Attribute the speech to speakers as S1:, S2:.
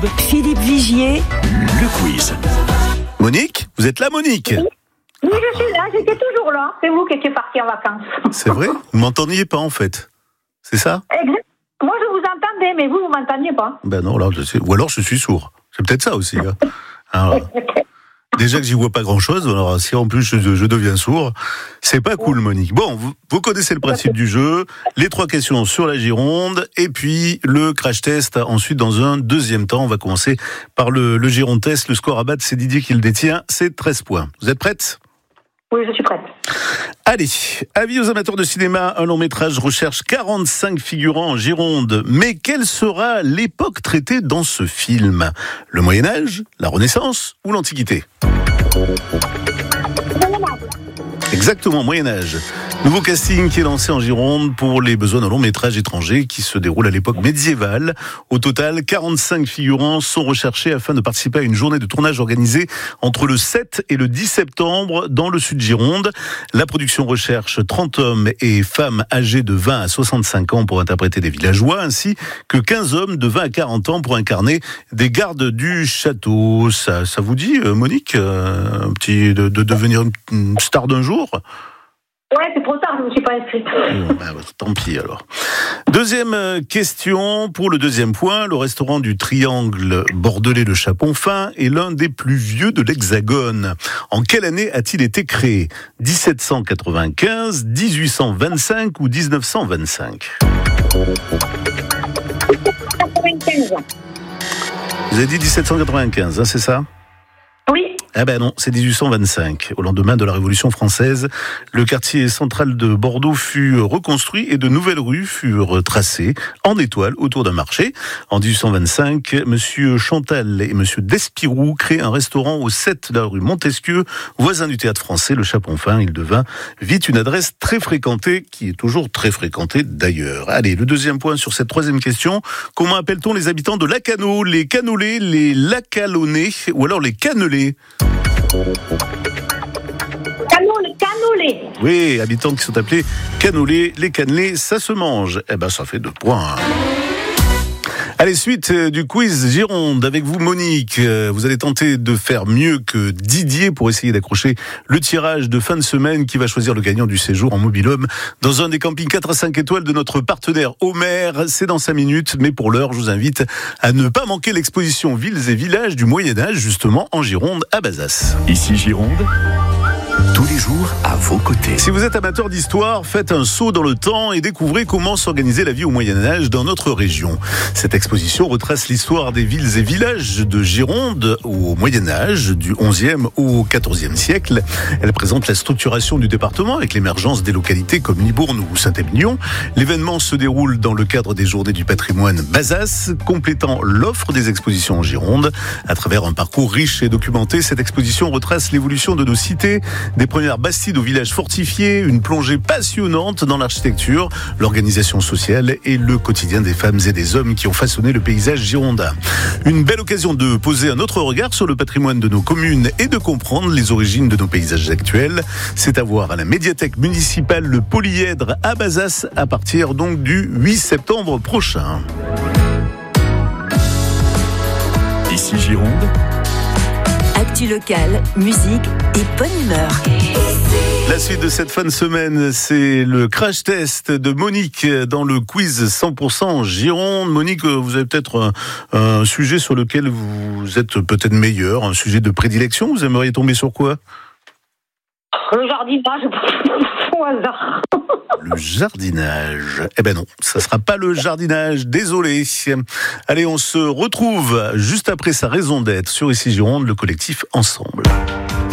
S1: Gironde,
S2: Philippe Vigier,
S1: le quiz.
S3: Monique, vous êtes là, Monique?
S4: Oui, je suis là, j'étais toujours là. C'est vous qui étiez parti en vacances.
S3: C'est vrai? Vous m'entendiez pas, en fait. C'est ça?
S4: Exact. Moi, je vous entendais, mais vous m'entendiez pas.
S3: Ben non, là, ou alors je suis sourd. C'est peut-être ça aussi. Hein. Alors, déjà que j'y vois pas grand-chose, alors si en plus je deviens sourd, c'est pas cool, Monique. Bon, vous connaissez le principe du jeu, les 3 questions sur la Gironde, et puis le crash test ensuite dans un deuxième temps. On va commencer par le Gironde test. Le score à battre, c'est Didier qui le détient, c'est 13 points. Vous êtes prête?
S4: Oui, je suis prête.
S3: Allez, avis aux amateurs de cinéma, un long métrage recherche 45 figurants en Gironde. Mais quelle sera l'époque traitée dans ce film? Le Moyen-Âge, la Renaissance ou l'Antiquité? Exactement, Moyen-Âge. Nouveau casting qui est lancé en Gironde pour les besoins d'un long métrage étranger qui se déroule à l'époque médiévale. Au total, 45 figurants sont recherchés afin de participer à une journée de tournage organisée entre le 7 et le 10 septembre dans le sud Gironde. La production recherche 30 hommes et femmes âgés de 20 à 65 ans pour interpréter des villageois, ainsi que 15 hommes de 20 à 40 ans pour incarner des gardes du château. Ça vous dit, Monique, de devenir une star d'un jour?
S4: Ouais, c'est trop tard, je ne me suis pas inscrite.
S3: Tant pis alors. Deuxième question pour le deuxième point. Le restaurant du Triangle bordelais de Chaponfin est l'un des plus vieux de l'Hexagone. En quelle année a-t-il été créé? 1795, 1825 ou 1925?
S4: 95 ans.
S3: Vous avez dit 1795, hein, c'est ça?
S4: Oui.
S3: Eh ben non, c'est 1825. Au lendemain de la Révolution française, le quartier central de Bordeaux fut reconstruit et de nouvelles rues furent tracées en étoile autour d'un marché. En 1825, monsieur Chantal et monsieur Despirou créent un restaurant au 7 de la rue Montesquieu, voisin du théâtre français, le Chaponfin. Il devint vite une adresse très fréquentée, qui est toujours très fréquentée d'ailleurs. Allez, le deuxième point sur cette troisième question. Comment appelle-t-on les habitants de Lacanau? Les Canolais, les Lacalonnais ou alors les Cannelais?
S4: Canolais.
S3: Oui, habitants qui sont appelés Canolais. Les Cannelais, ça se mange. Eh ben, ça fait 2 points. Allez, suite du quiz Gironde avec vous, Monique. Vous allez tenter de faire mieux que Didier pour essayer d'accrocher le tirage de fin de semaine qui va choisir le gagnant du séjour en mobil-home dans un des campings 4 à 5 étoiles de notre partenaire Homer. C'est dans 5 minutes, mais pour l'heure, je vous invite à ne pas manquer l'exposition Villes et Villages du Moyen-Âge, justement en Gironde, à Bazas.
S1: Ici Gironde, tous les jours à vos côtés.
S3: Si vous êtes amateur d'histoire, faites un saut dans le temps et découvrez comment s'organisait la vie au Moyen-Âge dans notre région. Cette exposition retrace l'histoire des villes et villages de Gironde au Moyen-Âge, du 11e au 14e siècle. Elle présente la structuration du département avec l'émergence des localités comme Libourne ou Saint-Émilion. L'événement se déroule dans le cadre des Journées du patrimoine Bazas, complétant l'offre des expositions en Gironde. À travers un parcours riche et documenté, cette exposition retrace l'évolution de nos cités, des premières bastides aux villages fortifiés, une plongée passionnante dans l'architecture, l'organisation sociale et le quotidien des femmes et des hommes qui ont façonné le paysage girondin. Une belle occasion de poser un autre regard sur le patrimoine de nos communes et de comprendre les origines de nos paysages actuels. C'est à voir à la médiathèque municipale Le Polyèdre à Bazas à partir donc du 8 septembre prochain.
S1: Ici Gironde,
S2: actu locale, musique et bonne humeur.
S3: La suite de cette fin de semaine, c'est le crash test de Monique dans le quiz 100% Gironde. Monique, vous avez peut-être un sujet sur lequel vous êtes peut-être meilleur, un sujet de prédilection. Vous aimeriez tomber sur quoi?
S4: Le jardinage, au hasard.
S3: Le jardinage. Eh ben non, ça sera pas le jardinage, désolé. Allez, on se retrouve juste après sa raison d'être sur Ici Gironde, le collectif Ensemble.